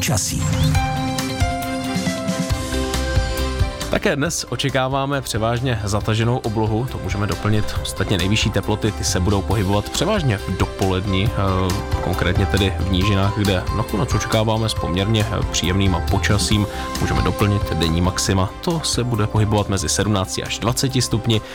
počasí. Také dnes očekáváme převážně zataženou oblohu, to můžeme doplnit. Ostatně nejvyšší teploty, ty se budou pohybovat převážně v dopoledni, konkrétně tedy v nížinách, kde nakonec očekáváme s poměrně příjemným počasím. Můžeme doplnit denní maxima, to se bude pohybovat mezi 17 až 20 stupni,